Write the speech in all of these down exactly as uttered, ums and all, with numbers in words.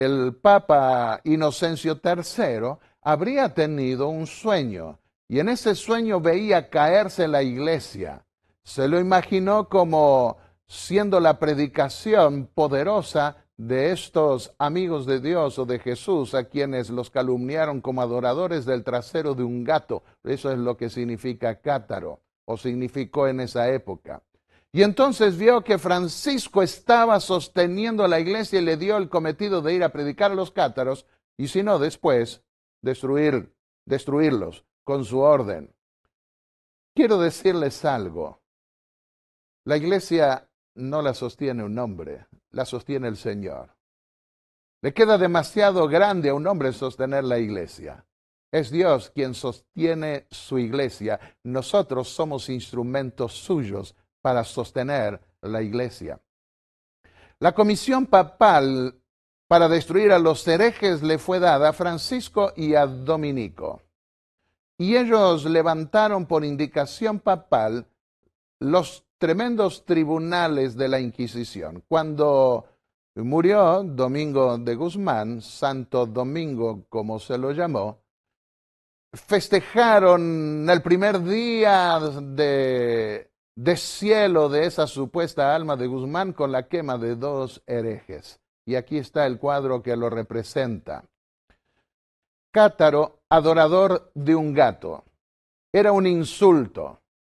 el Papa Inocencio tercero habría tenido un sueño y en ese sueño veía caerse la iglesia. Se lo imaginó como siendo la predicación poderosa de estos amigos de Dios o de Jesús, a quienes los calumniaron como adoradores del trasero de un gato. Eso es lo que significa cátaro, o significó en esa época. Y entonces vio que Francisco estaba sosteniendo la iglesia y le dio el cometido de ir a predicar a los cátaros, y si no, después destruir, destruirlos con su orden. Quiero decirles algo. La iglesia no la sostiene un hombre, la sostiene el Señor. Le queda demasiado grande a un hombre sostener la iglesia. Es Dios quien sostiene su iglesia. Nosotros somos instrumentos suyos para sostener la iglesia. La comisión papal para destruir a los herejes le fue dada a Francisco y a Dominico. Y ellos levantaron por indicación papal los tremendos tribunales de la Inquisición. Cuando murió Domingo de Guzmán, Santo Domingo como se lo llamó, festejaron el primer día de, de cielo de esa supuesta alma de Guzmán con la quema de dos herejes. Y aquí está el cuadro que lo representa. Cátaro, adorador de un gato. Era un insulto.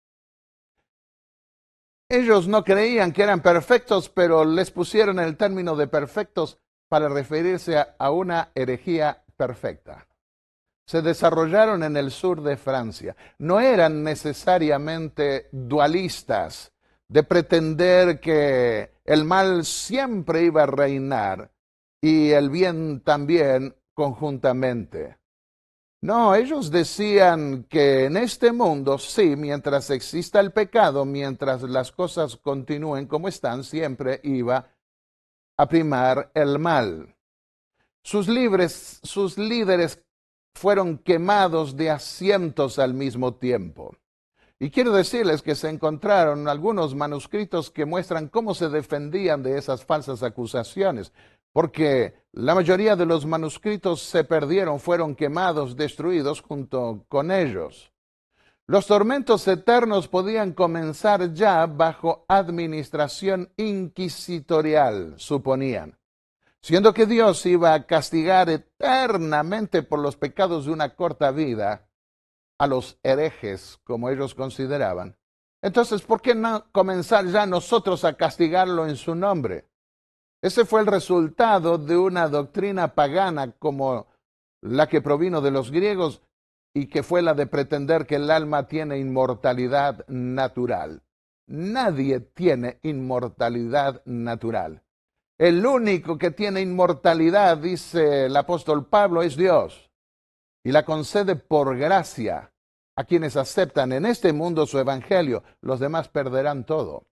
Ellos no creían que eran perfectos, pero les pusieron el término de perfectos para referirse a, a una herejía perfecta. Se desarrollaron en el sur de Francia. No eran necesariamente dualistas, de pretender que el mal siempre iba a reinar y el bien también conjuntamente. No, ellos decían que en este mundo, sí, mientras exista el pecado, mientras las cosas continúen como están, siempre iba a primar el mal. Sus, libres, sus líderes fueron quemados de asientos al mismo tiempo. Y quiero decirles que se encontraron algunos manuscritos que muestran cómo se defendían de esas falsas acusaciones, porque la mayoría de los manuscritos se perdieron, fueron quemados, destruidos junto con ellos. Los tormentos eternos podían comenzar ya bajo administración inquisitorial, suponían, siendo que Dios iba a castigar eternamente por los pecados de una corta vida a los herejes, como ellos consideraban. Entonces, ¿por qué no comenzar ya nosotros a castigarlo en su nombre? Ese fue el resultado de una doctrina pagana como la que provino de los griegos y que fue la de pretender que el alma tiene inmortalidad natural. Nadie tiene inmortalidad natural. El único que tiene inmortalidad, dice el apóstol Pablo, es Dios, y la concede por gracia a quienes aceptan en este mundo su evangelio. Los demás perderán todo.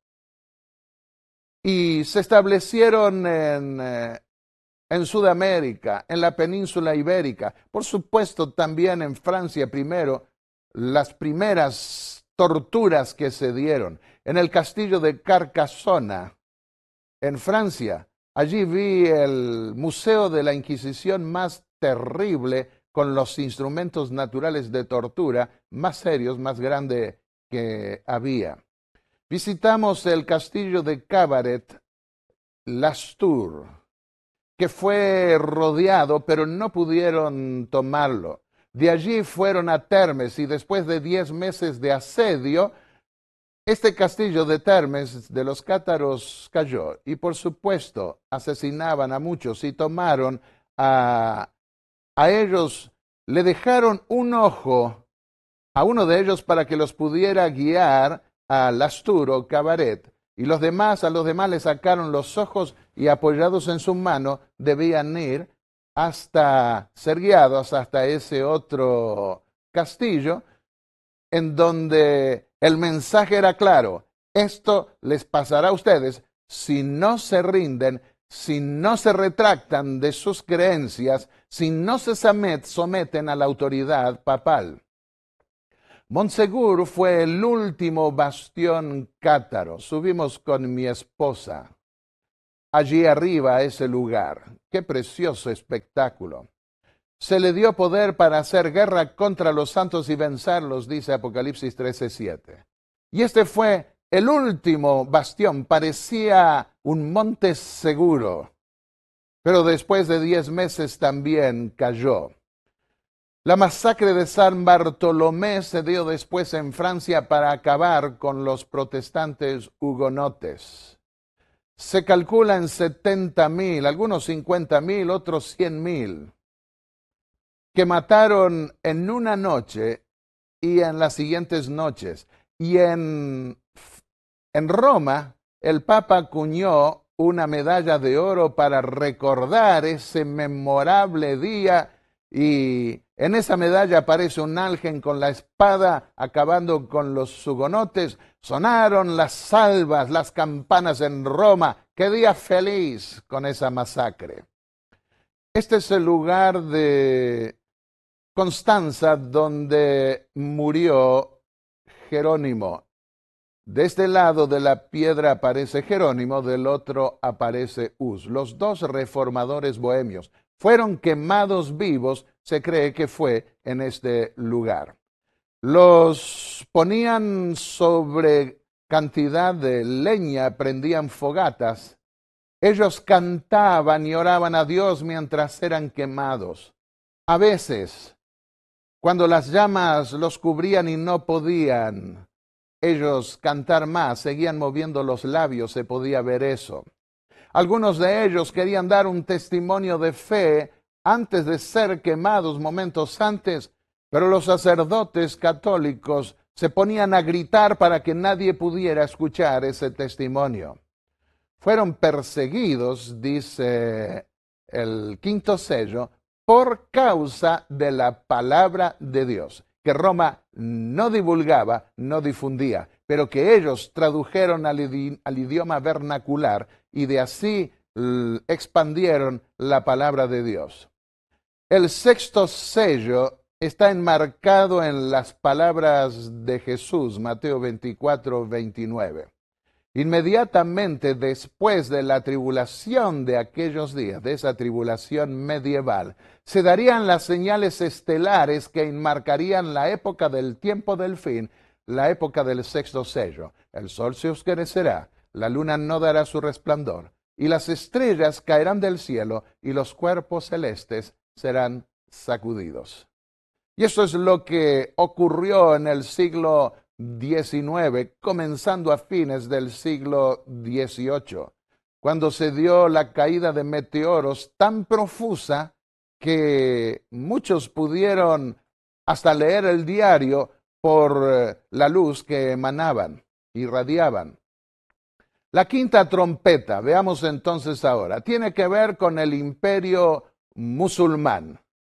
Y se establecieron en, eh, en Sudamérica, en la península ibérica, por supuesto también en Francia primero, las primeras torturas que se dieron. En el castillo de Carcassona, en Francia, allí vi el museo de la Inquisición más terrible, con los instrumentos naturales de tortura más serios, más grande que había. Visitamos el castillo de Cabaret, Lastur, que fue rodeado, pero no pudieron tomarlo. De allí fueron a Termes y después de diez meses de asedio, este castillo de Termes de los cátaros cayó. Y por supuesto asesinaban a muchos y tomaron a, a ellos, le dejaron un ojo a uno de ellos para que los pudiera guiar a Lastur o Cabaret, y los demás, a los demás le sacaron los ojos y apoyados en su mano debían ir hasta ser guiados hasta ese otro castillo, en donde el mensaje era claro: esto les pasará a ustedes si no se rinden, si no se retractan de sus creencias, si no se someten a la autoridad papal. Montsegur fue el último bastión cátaro. Subimos con mi esposa. allí arriba a ese lugar. ¡Qué precioso espectáculo! Se le dio poder para hacer guerra contra los santos y vencerlos, dice Apocalipsis trece siete. Y este fue el último bastión, parecía un monte seguro, pero después de diez meses también cayó. La masacre de San Bartolomé se dio después en Francia para acabar con los protestantes hugonotes. Se calcula en setenta mil, algunos cincuenta mil, otros cien mil, que mataron en una noche y en las siguientes noches. Y en, en Roma, el Papa acuñó una medalla de oro para recordar ese memorable día, y en esa medalla aparece un ángel con la espada acabando con los hugonotes. Sonaron las salvas, las campanas en Roma. ¡Qué día feliz con esa masacre! Este es el lugar de Constanza donde murió Jerónimo. De este lado de la piedra aparece Jerónimo, del otro aparece Hus. Los dos reformadores bohemios fueron quemados vivos, se cree que fue en este lugar. Los ponían sobre cantidad de leña, prendían fogatas. Ellos cantaban y oraban a Dios mientras eran quemados. A veces, cuando las llamas los cubrían y no podían ellos cantar más, seguían moviendo los labios, se podía ver eso. Algunos de ellos querían dar un testimonio de fe antes de ser quemados, momentos antes, pero los sacerdotes católicos se ponían a gritar para que nadie pudiera escuchar ese testimonio. Fueron perseguidos, dice el quinto sello, por causa de la palabra de Dios, que Roma no divulgaba, no difundía, pero que ellos tradujeron al, idi- al idioma vernacular y de así l- expandieron la palabra de Dios. El sexto sello está enmarcado en las palabras de Jesús, Mateo veinticuatro, veintinueve. Inmediatamente después de la tribulación de aquellos días, de esa tribulación medieval, se darían las señales estelares que enmarcarían la época del tiempo del fin, la época del sexto sello. El sol se oscurecerá, la luna no dará su resplandor, y las estrellas caerán del cielo, y los cuerpos celestes serán sacudidos. Y eso es lo que ocurrió en el siglo diecinueve, comenzando a fines del siglo dieciocho, cuando se dio la caída de meteoros tan profusa que muchos pudieron hasta leer el diario por eh, la luz que emanaban, irradiaban. La quinta trompeta, veamos entonces ahora, tiene que ver con el imperio musulmán.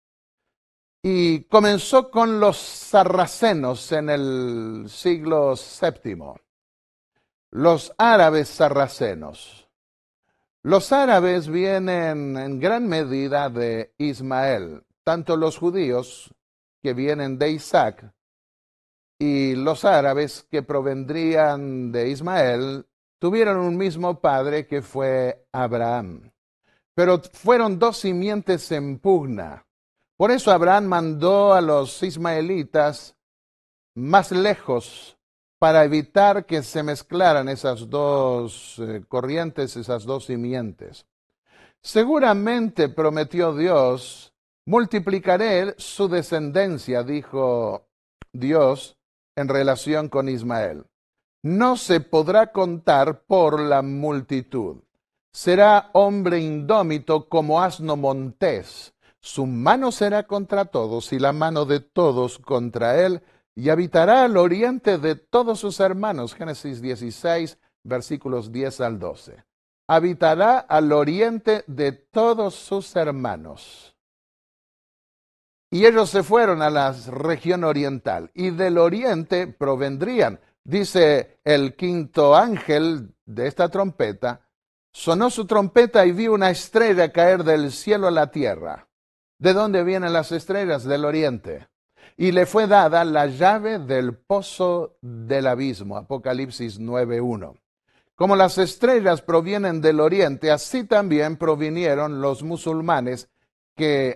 Y comenzó con los sarracenos en el siglo séptimo. Los árabes sarracenos. Los árabes vienen en gran medida de Ismael, tanto los judíos que vienen de Isaac y los árabes que provendrían de Ismael tuvieron un mismo padre que fue Abraham. Pero fueron dos simientes en pugna. Por eso Abraham mandó a los ismaelitas más lejos para evitar que se mezclaran esas dos eh, corrientes, esas dos simientes. Seguramente prometió Dios, multiplicaré su descendencia, dijo Dios en relación con Ismael. No se podrá contar por la multitud. Será hombre indómito como asno montés. Su mano será contra todos y la mano de todos contra él, y habitará al oriente de todos sus hermanos. Génesis dieciséis, versículos diez al doce. Habitará al oriente de todos sus hermanos. Y ellos se fueron a la región oriental, y del oriente provendrían. Dice el quinto ángel de esta trompeta, sonó su trompeta y vi una estrella caer del cielo a la tierra. ¿De dónde vienen las estrellas? Del oriente. Y le fue dada la llave del pozo del abismo, Apocalipsis nueve uno. Como las estrellas provienen del oriente, así también provinieron los musulmanes que